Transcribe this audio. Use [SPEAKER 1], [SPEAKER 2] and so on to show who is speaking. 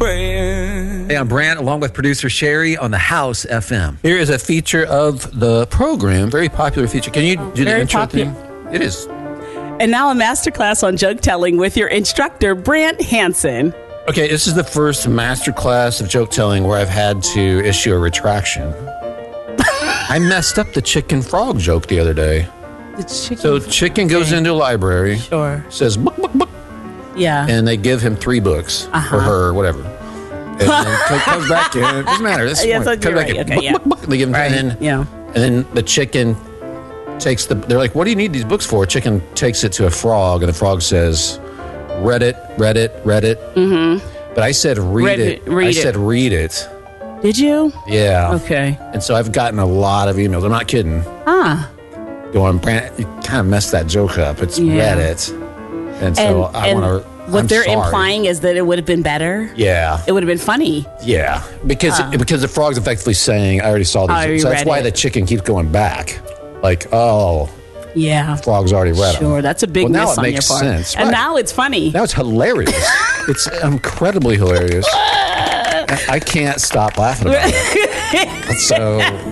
[SPEAKER 1] praying.
[SPEAKER 2] Hey, I'm Brant, along with producer Sherry on the House FM.
[SPEAKER 3] Here is a feature of the program, very popular feature. Can you do the
[SPEAKER 4] Very
[SPEAKER 3] intro
[SPEAKER 4] popular.
[SPEAKER 3] theme? It is.
[SPEAKER 4] And now a masterclass on joke telling with your instructor, Brant Hansen.
[SPEAKER 3] Okay, this is the first masterclass of joke telling where I've had to issue a retraction. I messed up the chicken frog joke the other day.
[SPEAKER 4] The chicken.
[SPEAKER 3] So chicken goes into a library,
[SPEAKER 4] Sure.
[SPEAKER 3] says book, book, book,
[SPEAKER 4] Yeah.
[SPEAKER 3] and they give him 3 books for her, whatever. And then comes back in. It doesn't matter. This
[SPEAKER 4] Yes,
[SPEAKER 3] point.
[SPEAKER 4] you're
[SPEAKER 3] Comes back
[SPEAKER 4] right.
[SPEAKER 3] in.
[SPEAKER 4] Okay,
[SPEAKER 3] Book,
[SPEAKER 4] yeah.
[SPEAKER 3] book, book. They give him,
[SPEAKER 4] Right.
[SPEAKER 3] and
[SPEAKER 4] Yeah.
[SPEAKER 3] then the chicken takes they're like, what do you need these books for? Chicken takes it to a frog, and the frog says, read it, read it, read it. Mm-hmm. But I said read it. I said read it.
[SPEAKER 4] Did you?
[SPEAKER 3] Yeah.
[SPEAKER 4] Okay.
[SPEAKER 3] And so I've gotten a lot of emails. I'm not kidding. Going, Brant, you kind of messed that joke up. It's read it. And so I want to.
[SPEAKER 4] What they're implying is that it would have been better.
[SPEAKER 3] Yeah.
[SPEAKER 4] It would have been funny.
[SPEAKER 3] Yeah. Because the frog's effectively saying, I already saw this. So that's why the chicken keeps going back. Like, oh,
[SPEAKER 4] yeah,
[SPEAKER 3] frog's already read them.
[SPEAKER 4] Sure, that's a big miss on your part.
[SPEAKER 3] Now it makes sense.
[SPEAKER 4] And
[SPEAKER 3] Right.
[SPEAKER 4] now it's funny.
[SPEAKER 3] Now it's hilarious. It's incredibly hilarious. I can't stop laughing about it. So